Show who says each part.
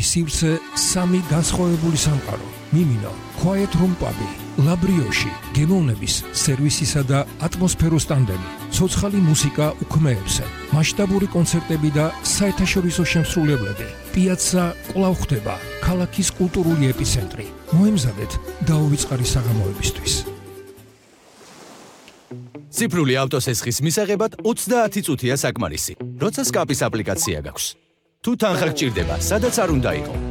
Speaker 1: მის სივრცე 3 განსხვავებული სამყარო: მიმინო, quiet room pub-ი, ლაბრიოში, გემოვნების, სერვისისა და ატმოსფეროს ტანდემი, ცოცხალი მუსიკა უქმეებზე, მასშტაბური კონცერტები და საერთაშორისო შემსრულებლები. პიაცა კვლავ ხდება ქალაქის კულტურული ეპიცენტრი. მოემზადეთ დაუვიწყარი საღამოებისთვის.
Speaker 2: ციფრული ავტოსესხის მისაღებად 30 წუთია საკმარისი, როცა სკაპის აპლიკაცია გაქვს. თუ თანხა გჭირდება, სადაც არ უნდა იყო,